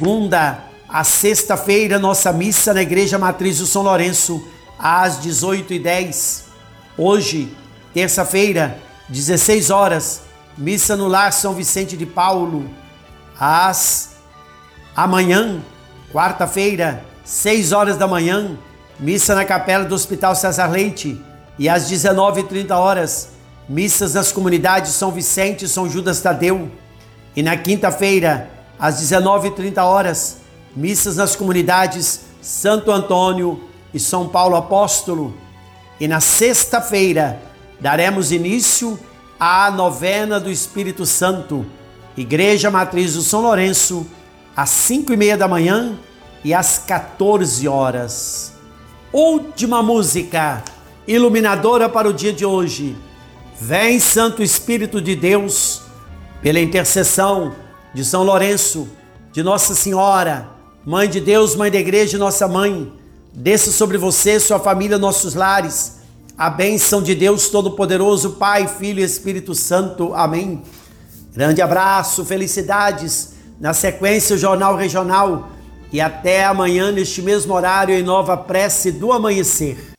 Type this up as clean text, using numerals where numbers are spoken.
segunda a sexta-feira, nossa missa na Igreja Matriz do São Lourenço, às 18h10. Hoje, terça-feira, 16 horas, missa no Lar São Vicente de Paulo. Amanhã, quarta-feira, 6 horas da manhã, missa na Capela do Hospital César Leite. E às 19h30, missas nas comunidades São Vicente e São Judas Tadeu. E na quinta-feira, às 19h30, missas nas comunidades Santo Antônio e São Paulo Apóstolo. E na sexta-feira, daremos início à novena do Espírito Santo, Igreja Matriz do São Lourenço, às 5h30 da manhã e às 14 horas. Última música iluminadora para o dia de hoje. Vem, Santo Espírito de Deus, pela intercessão de São Lourenço, de Nossa Senhora, Mãe de Deus, Mãe da Igreja e Nossa Mãe, desça sobre você, sua família, nossos lares, a bênção de Deus Todo-Poderoso, Pai, Filho e Espírito Santo. Amém. Grande abraço, felicidades. Na sequência, o Jornal Regional. E até amanhã, neste mesmo horário, em nova prece do amanhecer.